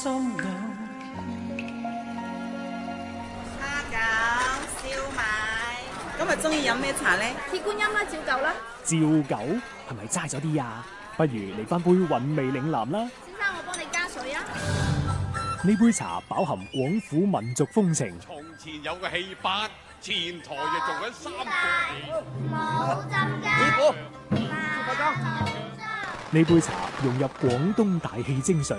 心兩蝦餃、燒賣。今日中意飲咩茶咧？ 鐵觀音啦，照舊啦。 照舊係咪齋咗啲啊？不如嚟翻杯韻味嶺南啦。 先生，我幫你加水啊。 呢杯茶飽含廣府民族風情。 從前有個戲班，前台就做緊三個冇浸㗎。 呢杯茶融入廣東大戲精髓。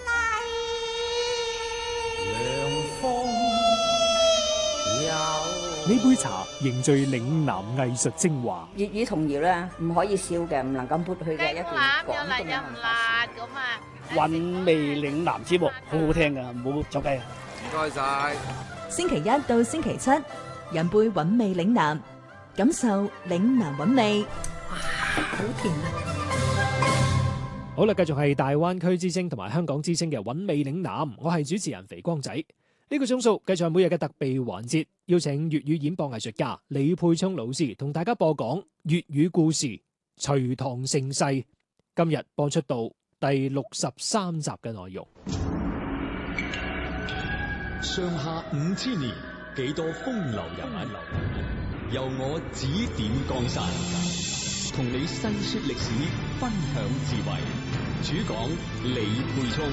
呢杯茶凝聚嶺南藝術精華。 粵語童謠咧，唔可以笑嘅，唔能夠抹去嘅一段廣東嘅文化。 韻味嶺南節目好好聽噶，唔好走雞啊！ 唔該晒。 星期一到星期七，飲杯韻味嶺南，感受嶺南韻味。哇，好甜啊！ 好啦，繼續係大灣區之聲同埋香港之聲嘅韻味嶺南，我係主持人肥光仔。呢個鐘數繼續係每日嘅特備環節，邀請粵語演播藝術家李沛聰老師同大家播講粵語故事《隋唐盛世》。今日播出到第63集嘅內容。 上下5000年，幾多風流人物，由我指點江山，同你細說歷史，分享智慧。主講李沛聰。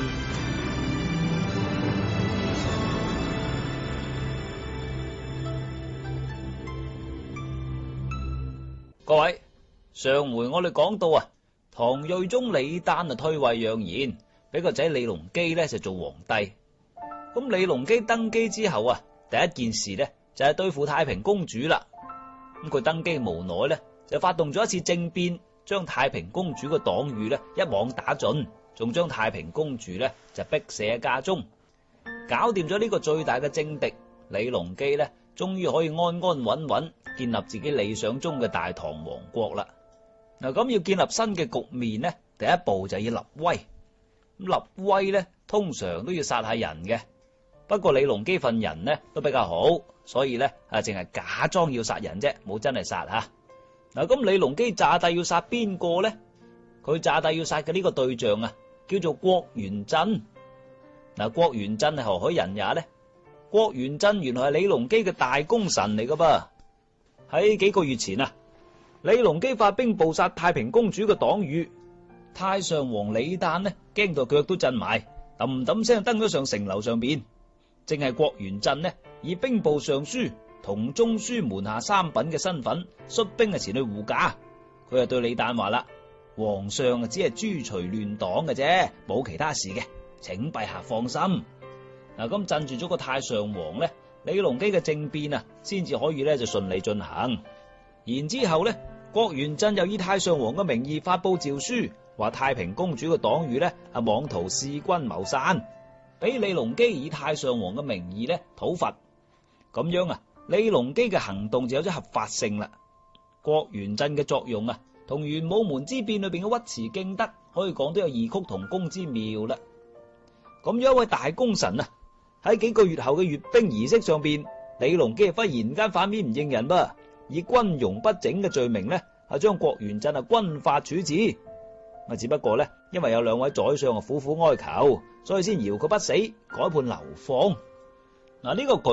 各位，上回我哋講到啊，唐睿宗李旦啊退位讓賢，俾個仔李隆基咧就做皇帝。咁李隆基登基之後啊，第一件事咧就係對付太平公主啦。咁佢登基無奈咧，就發動咗一次政變，將太平公主嘅黨羽咧一網打盡，仲將太平公主咧就逼死喺家中。搞掂咗呢個最大嘅政敵，李隆基咧終於可以安安穩穩建立自己理想中嘅大唐王國啦。嗱，咁要建立新嘅局面呢，第一步就要立威。咁立威呢，通常都要殺下人嘅。不過李隆基份人呢都比較好，所以呢淨係假裝要殺人啫，冇真係殺吓。嗱，咁李隆基詐帝要殺邊個呢？佢詐帝要殺嘅呢個對象啊，叫做郭元振。嗱，郭元振係何許人也呢？郭元振原來係李隆基嘅大功臣嚟噶噃。喺幾個月前啊，李隆基發兵捕殺太平公主嘅黨羽，太上皇李旦呢驚到腳都震埋，揼揼聲登咗上城樓上邊。正係郭元振呢以兵部尚書同中書門下三品嘅身份率兵前去護駕。佢就對李旦話啦：皇上啊只係誅除亂黨嘅啫，冇其他事嘅，請陛下放心。嗱，咁鎮住咗個太上皇呢，李隆基嘅政變啊，先至可以咧就順利進行。然之後咧，郭元振又以太上皇嘅名義發佈詔書，話太平公主嘅黨羽咧係妄圖弑君謀散，俾李隆基以太上皇嘅名義咧討伐。咁樣啊，李隆基嘅行動就有咗合法性啦。郭元振嘅作用啊，同玄武門之變裏邊嘅尉遲敬德可以講都有異曲同工之妙啦。咁樣一位大功臣啊，喺幾個月後嘅閱兵儀式上邊，李隆基忽然間反面唔認人噃，以軍容不整嘅罪名咧，將郭元振軍法處置。只不過咧，因為有兩位宰相苦苦哀求，所以先饒佢不死，改判流放。嗱，呢個